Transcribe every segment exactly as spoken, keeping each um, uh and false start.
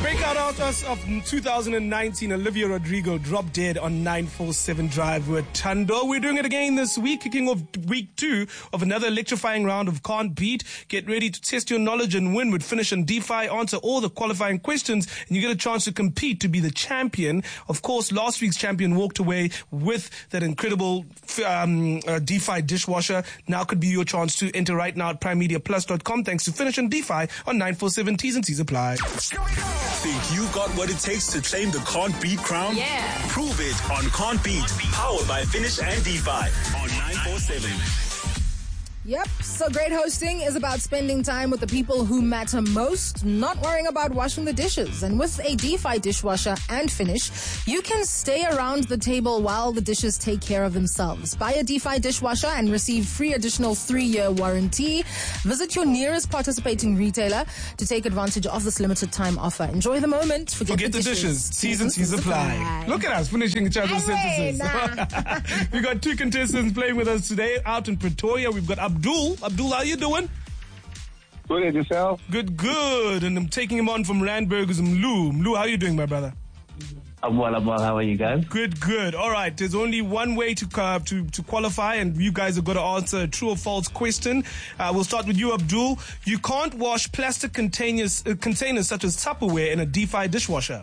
Breakout artist of two thousand nineteen, Olivia Rodrigo, dropped dead on nine forty-seven Drive with Thando. We're doing it again this week, kicking off week two of another electrifying round of Can't Beat. Get ready to test your knowledge and win with Finish and DeFi. Answer all the qualifying questions and you get a chance to compete to be the champion. Of course, last week's champion walked away with that incredible um, uh, DeFi dishwasher. Now could be your chance to enter right now at prime media plus dot com thanks to Finish and DeFi on nine forty-seven. T's and C's apply. Think you got what it takes to claim the Can't Beat crown? Yeah. Prove it on Can't Beat, powered by Finish and DeFi on nine forty-seven. Yep, so great hosting is about spending time with the people who matter most, not worrying about washing the dishes. And with a DeFi dishwasher and Finish, you can stay around the table while the dishes take care of themselves. Buy a DeFi dishwasher and receive free additional three-year warranty. Visit your nearest participating retailer to take advantage of this limited time offer. Enjoy the moment. Forget, Forget the, the dishes. dishes. Season C's apply. Look at us finishing each other's Hey, sentences. We got two contestants playing with us today out in Pretoria. We've got Abdul. Abdul, how you doing? Good, and yourself? Good, good. And I'm taking him on from Randburg is Mlu. Mlu, how you doing, my brother? I'm well, I'm well. How are you guys? Good, good. All right. There's only one way to uh, to to qualify, and you guys have got to answer a true or false question. Uh, we'll start with you, Abdul. You can't wash plastic containers uh, containers such as Tupperware in a DeFi dishwasher.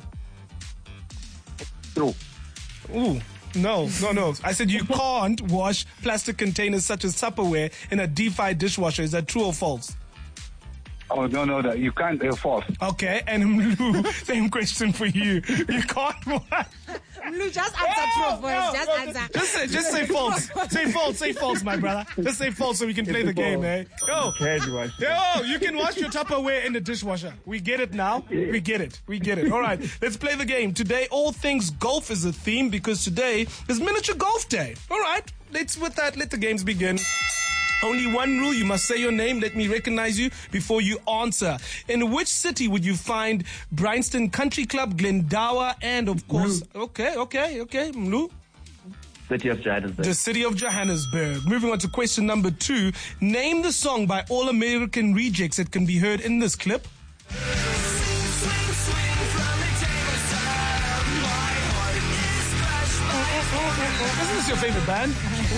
True. Ooh. No, no, no. I said you can't wash plastic containers such as Tupperware in a DeFi dishwasher. Is that true or false? Oh, no, no, no. You can't. Uh, false. Okay, and Mlu, same question for you. You can't wash. Mlu, just answer true or false. Just answer. Just say, just say false. Say false. Say false, my brother. Just say false so we can play the game, eh? Go. Yo, you can wash your Tupperware in the dishwasher. We get it now. We get it. We get it. All right, let's play the game. Today, all things golf is a theme because today is miniature golf day. All right, let's with that, let the games begin. Only one rule, you must say your name, let me recognize you before you answer. In which city would you find Bryanston Country Club, Glendower, and of course... Mlu. Okay, okay, okay, Mlu. City of Johannesburg. The city of Johannesburg. Moving on to question number two. Name the song by All American Rejects that can be heard in this clip. Swing, swing, swing from the tabletop. My heart is crushed. Isn't this your favorite band?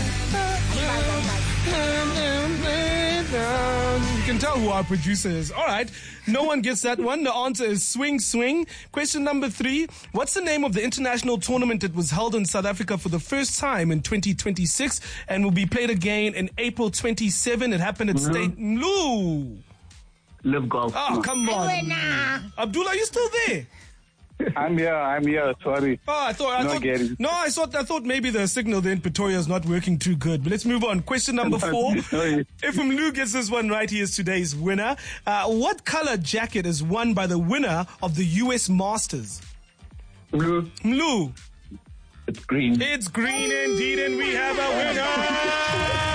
You can tell who our producer is. All right. No one gets that one. The answer is Swing Swing. Question number three. What's the name of the international tournament that was held in South Africa for the first time in twenty twenty-six and will be played again in April twenty-seventh? It happened at mm-hmm. State Mlu. Live Golf. Oh, come on. Abdullah, are you still there? I'm here, I'm here, sorry. Oh, I thought, I Not thought, getting. no, I thought, I thought maybe the signal there in Pretoria is not working too good. But let's move on. Question number four. If Mlu gets this one right, he is today's winner. Uh, what color jacket is won by the winner of the U S Masters? Blue. Mlu. It's green. It's green indeed, and we have a winner.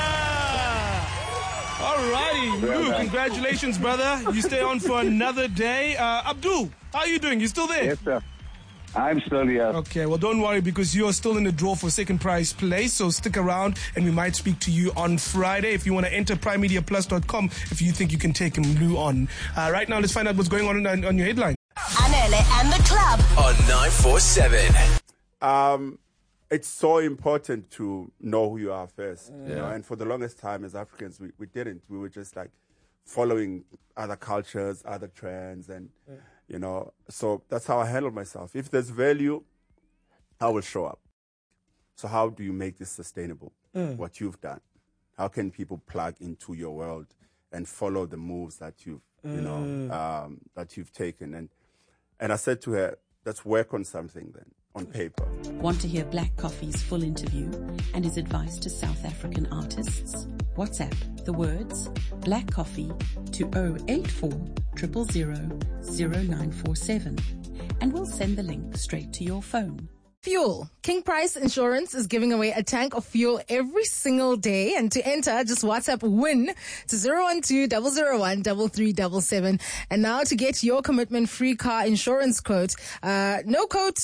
All righty, Mlu, congratulations, brother. You stay on for another day. Uh, Abdul, how are you doing? You still there? Yes, sir. I'm still here. Okay, well, don't worry because you're still in the draw for second prize place. So stick around and we might speak to you on Friday. If you want to enter prime media plus dot com if you think you can take Mlu on. Uh, right now, let's find out what's going on on, on your headline. Anele and the club on nine forty-seven. Um... It's so important to know who you are first, yeah. you know. And for the longest time, as Africans, we, we didn't. We were just like following other cultures, other trends, and yeah. you know. So that's how I handle myself. If there's value, I will show up. So how do you make this sustainable? Mm. What you've done? How can people plug into your world and follow the moves that you've, mm. you know, um, that you've taken? And and I said to her, let's work on something then. On paper. Want to hear Black Coffee's full interview and his advice to South African artists? WhatsApp the words Black Coffee to zero eight four zero zero zero zero nine four seven and we'll send the link straight to your phone. Fuel. King Price Insurance is giving away a tank of fuel every single day. And to enter, just WhatsApp WIN to zero one two zero zero one three three seven seven. And now to get your commitment-free car insurance quote, uh, no quote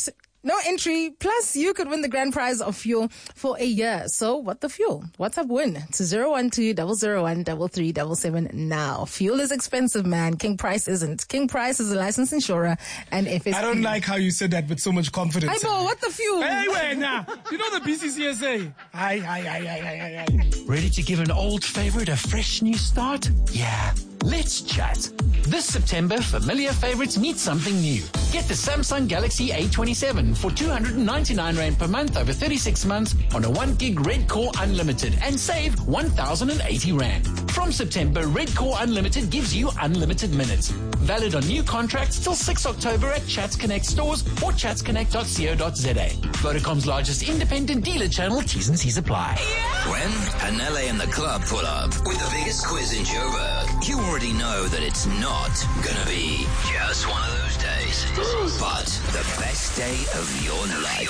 No entry. Plus, you could win the grand prize of fuel for a year. So, what the fuel? WhatsApp win to zero one two zero zero one three three seven seven now. Fuel is expensive, man. King Price isn't. King Price is a licensed insurer and F S P. I don't like how you said that with so much confidence. Hey, boy, what the fuel? Hey, wait, now. You know the B C C S A? Hi, hi, hi, hi, hi, hi, hi. Ready to give an old favorite a fresh new start? Yeah. Let's chat. This September, familiar favorites meet something new. Get the Samsung Galaxy A twenty-seven for two hundred ninety-nine rand per month over thirty-six months on a one gig Red Core Unlimited and save one thousand eighty rand. From September, Red Core Unlimited gives you unlimited minutes. Valid on new contracts till sixth October at Chats Connect stores or chats connect dot co dot za. Vodacom's largest independent dealer channel. T's and C's apply. When Anele and the club pull up with the biggest quiz in Joburg, you already know that it's not gonna be just one of those days, but the best day of your life.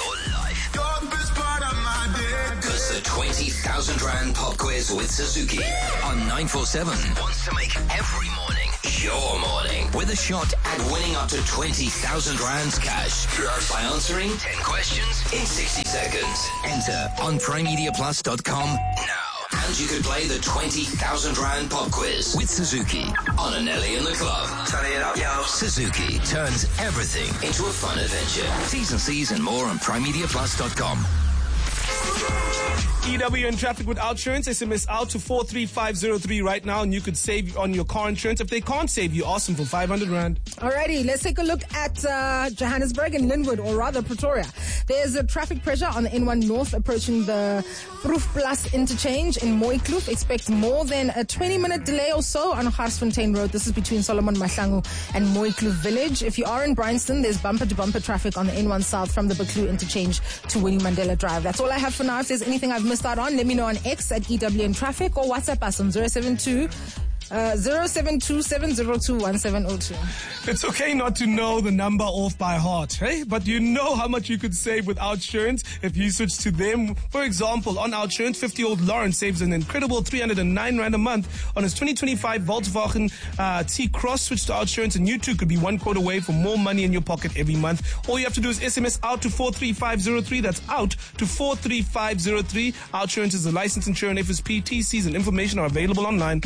Because the twenty thousand rand pop quiz with Suzuki on nine four seven wants to make every morning your morning with a shot at winning up to twenty thousand rands cash by answering ten questions in sixty seconds. Enter on prime media plus dot com now. And you could play the twenty thousand rand pop quiz with Suzuki on Anele and the Club. Turn it up, yo. Suzuki turns everything into a fun adventure. T's and C's and more on prime media plus dot com. E W in traffic with insurance. S M S out to four three five zero three right now and you could save on your car insurance. If they can't save you, ask them for five hundred rand. Alrighty, let's take a look at uh, Johannesburg and Linwood, or rather Pretoria. There's a traffic pressure on the N one North approaching the Proof Plus interchange in Mooikloof. Expect more than a twenty minute delay or so on Garsfontein Road. This is between Solomon Mahlangu and Mooikloof Village. If you are in Bryanston, there's bumper to bumper traffic on the N one South from the Buccleuch interchange to Winnie Mandela Drive. That's all I have for now. If there's anything I've missed out on, let me know on X at E W N Traffic or WhatsApp us on zero seven two Uh, zero seven two seven zero two one seven zero two. It's okay not to know the number off by heart, hey? But you know how much you could save with Outsurance if you switch to them. For example, on Outsurance, fifty-year-old Lawrence saves an incredible three hundred nine rand a month on his twenty twenty-five Volkswagen uh, T-Cross. Switch to Outsurance and you too could be one quote away for more money in your pocket every month. All you have to do is S M S out to four three five zero three. That's out to four three five zero three. Outsurance is a licensed insurer and F S P. T Cs and information are available online.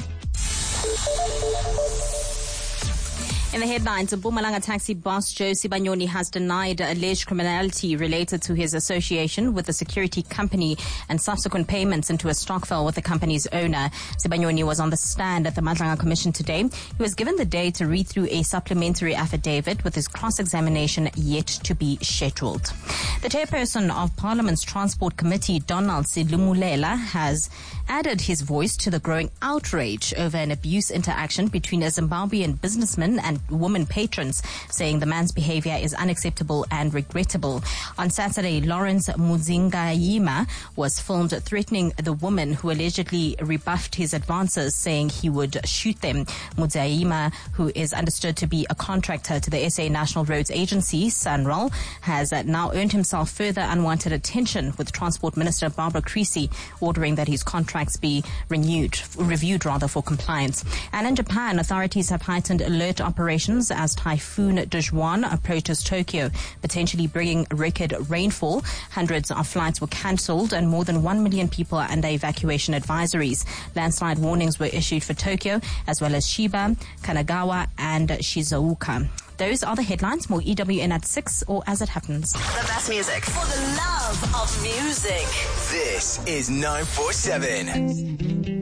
In the headlines, a Mpumalanga taxi boss, Joe Sibanyoni, has denied alleged criminality related to his association with the security company and subsequent payments into a stokvel with the company's owner. Sibanyoni was on the stand at the Madlanga Commission today. He was given the day to read through a supplementary affidavit with his cross-examination yet to be scheduled. The chairperson of Parliament's Transport Committee, Donald Sidlumulela, has added his voice to the growing outrage over an abuse interaction between a Zimbabwean businessman and woman patrons, saying the man's behavior is unacceptable and regrettable. On Saturday, Lawrence Mudzingayima was filmed threatening the woman who allegedly rebuffed his advances, saying he would shoot them. Mudzingayima, who is understood to be a contractor to the S A National Roads Agency, SANRAL, has now earned himself further unwanted attention, with Transport Minister Barbara Creecy ordering that his contracts be renewed, reviewed rather, for compliance. And in Japan, authorities have heightened alert operations as Typhoon Dojwan approaches Tokyo, potentially bringing record rainfall. Hundreds of flights were cancelled and more than one million people are under evacuation advisories. Landslide warnings were issued for Tokyo as well as Chiba, Kanagawa and Shizuoka. Those are the headlines. More E W N at six or as it happens. The best music for the love of music. This is nine four seven.